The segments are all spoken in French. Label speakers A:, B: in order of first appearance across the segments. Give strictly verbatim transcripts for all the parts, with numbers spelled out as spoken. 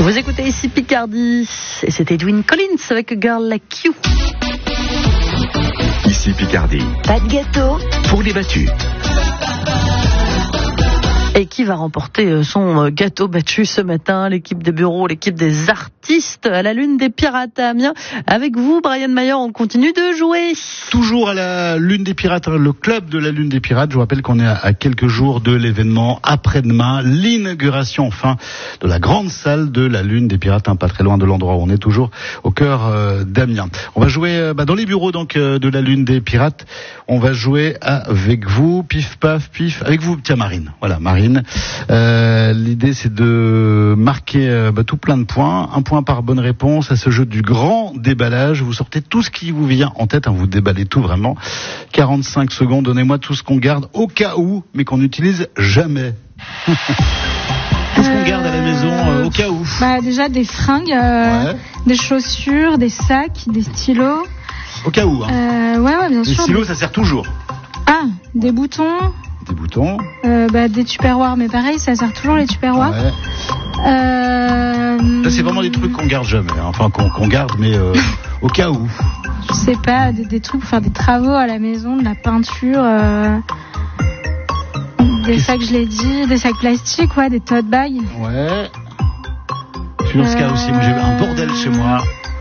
A: Vous écoutez ici Picardie, et c'était Edwin Collins avec A Girl Like You.
B: Ici Picardie.
A: Pas de gâteau
B: Pour les battus.
A: Et qui va remporter son gâteau battu ce matin? L'équipe des bureaux, l'équipe des artistes à la Lune des Pirates à Amiens. Avec vous, Brian Mayer, on continue de jouer.
C: Toujours à la Lune des Pirates, le club de la Lune des Pirates. Je vous rappelle qu'on est à quelques jours de l'événement après-demain, l'inauguration enfin de la grande salle de la Lune des Pirates, hein, pas très loin de l'endroit où on est, toujours au cœur euh, d'Amiens. On va jouer euh, bah, dans les bureaux donc euh, de la Lune des Pirates. On va jouer avec vous, pif paf pif, avec vous, tiens Marine. Voilà Marine. Euh, l'idée c'est de marquer euh, bah, tout plein de points, un point par bonne réponse à ce jeu du grand déballage. Vous sortez tout ce qui vous vient en tête, hein, vous déballez tout vraiment. quarante-cinq secondes, donnez-moi tout ce qu'on garde au cas où, mais qu'on n'utilise jamais. Qu'est-ce qu'on garde à la maison euh, au cas où?
D: Bah déjà des fringues, euh, ouais. Des chaussures, des sacs, des stylos.
C: Au cas où, hein.
D: Euh, ouais, ouais, bien
C: Les
D: sûr.
C: stylos, des... ça sert toujours.
D: Ah, des boutons.
C: Des boutons.
D: Euh, bah, des tupperwares, mais pareil, ça sert toujours les tupperwares. Ouais. Euh...
C: Là, c'est vraiment des trucs qu'on garde jamais, hein. Enfin qu'on, qu'on garde, mais euh, au cas où.
D: Je sais pas, des, des trucs pour faire des travaux à la maison, de la peinture, euh... des sacs, je l'ai dit, des sacs plastiques, ouais, des tote bags.
C: Ouais. Je suis dans ce cas aussi, moi j'ai un bordel chez moi.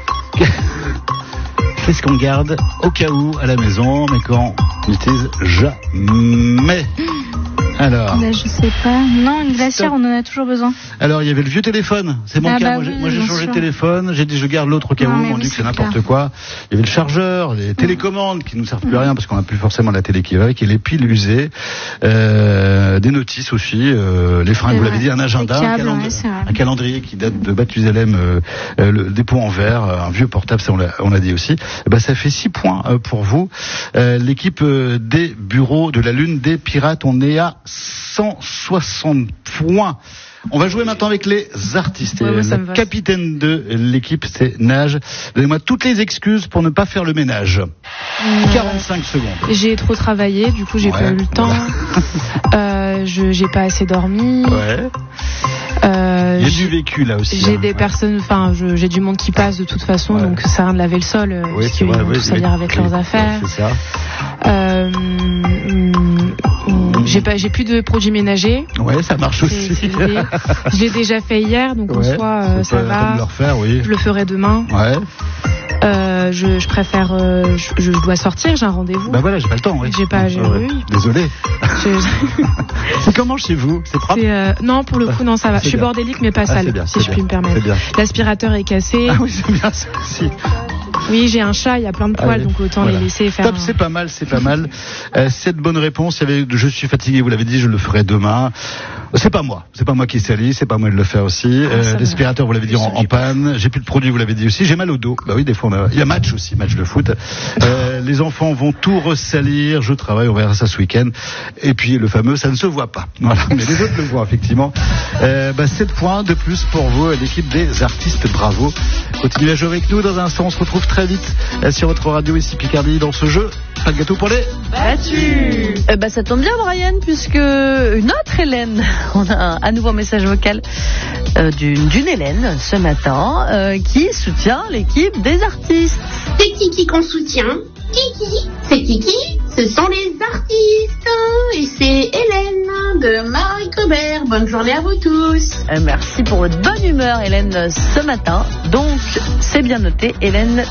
C: Qu'est-ce qu'on garde au cas où à la maison, mais qu'on n'utilise jamais? Alors.
D: Bah, je sais pas. Non, une glacière, Stop. On en a toujours besoin.
C: Alors, il y avait le vieux téléphone. C'est mon
D: ah
C: cas.
D: Bah
C: moi,
D: oui,
C: j'ai, moi, j'ai changé
D: sûr.
C: de téléphone. J'ai dit, je garde l'autre au cas
D: non,
C: où. On
D: oui,
C: dit que c'est n'importe
D: clair.
C: quoi. Il y avait le chargeur, les télécommandes qui nous servent plus à rien parce qu'on n'a plus forcément la télé qui va avec, et les piles usées, euh, des notices aussi, euh, les fringues, vous l'avez dit, un agenda,
D: câbles,
C: un, calendrier,
D: ouais,
C: un calendrier qui date de Mathusalem, euh, euh, le dépôt en verre, un vieux portable, ça on l'a, on l'a dit aussi. Et ben, ça fait six points euh, pour vous. Euh, l'équipe euh, des bureaux de la Lune des Pirates, on est à cent soixante points. On va jouer maintenant avec les artistes.
A: Ouais,
C: et
A: ouais,
C: la capitaine de l'équipe, c'est Nage. Donnez-moi toutes les excuses pour ne pas faire le ménage. Mmh. quarante-cinq secondes.
E: J'ai trop travaillé, du coup j'ai
C: ouais,
E: pas eu le temps. Voilà. euh, je, j'ai pas assez dormi.
C: Ouais.
E: Euh,
C: Il y a du vécu là aussi.
E: J'ai
C: hein,
E: des
C: ouais.
E: personnes, enfin, j'ai du monde qui passe de toute façon, ouais. Donc ça sert à rien de laver le sol, euh,
C: oui,
E: parce qu'ils vont
C: oui,
E: tout salir
C: oui,
E: avec
C: oui,
E: leurs
C: oui,
E: affaires.
C: C'est ça.
E: Euh, j'ai pas, j'ai plus de produits ménagers.
C: Ouais, ça marche
E: c'est,
C: aussi.
E: C'est je l'ai déjà fait hier, donc ouais, en soi, euh, ça va.
C: Le refaire, oui.
E: Je le ferai demain.
C: Ouais.
E: Euh, je, je préfère, euh, je, je dois sortir, j'ai un rendez-vous.
C: Bah voilà, j'ai pas le temps, oui.
E: J'ai pas, j'ai,
C: ouais.
E: oui.
C: Désolé.
E: Je...
C: C'est comment chez vous? C'est propre?
E: C'est, euh, non, pour le coup, non, ça va. C'est je suis bien. Bordélique, mais pas ah, sale, bien, si je bien. Puis me permettre. L'aspirateur est cassé.
C: Ah oui, c'est bien ça aussi.
E: Oui, j'ai un chat, il y a plein de poils, Allez, donc autant voilà. Les laisser faire.
C: Top,
E: un...
C: c'est pas mal, c'est pas mal. Euh, cette bonne réponse, il y avait, je suis fatigué, vous l'avez dit, je le ferai demain. C'est pas moi, c'est pas moi qui salis, c'est pas moi de le faire aussi. Ah, euh, l'aspirateur, vous l'avez dit, en, en panne. J'ai plus de produits, vous l'avez dit aussi. J'ai mal au dos. Bah oui, des fois on a. Il y a match aussi, match de foot. Euh, les enfants vont tout ressalir. Je travaille, on verra ça ce week-end. Et puis le fameux, ça ne se voit pas. Voilà, mais les autres le voient effectivement. Euh, bah, sept points de plus pour vous, l'équipe des artistes. Bravo. Continuez à jouer avec nous. Dans un instant, on se retrouve très vite sur votre radio ici Picardie dans ce jeu. Pas de gâteau pour les
A: battus. Eh ben, ça tombe bien, Brian, puisque une autre Hélène, on a un, à nouveau un message vocal euh, d'une, d'une Hélène ce matin euh, qui soutient l'équipe des artistes.
F: C'est Kiki qu'on soutient. Kiki, c'est Kiki, ce sont les artistes. Et c'est Hélène de Marie-Cobert. Bonne journée à vous tous.
A: Euh, merci pour votre bonne humeur, Hélène, ce matin. Donc, c'est bien noté, Hélène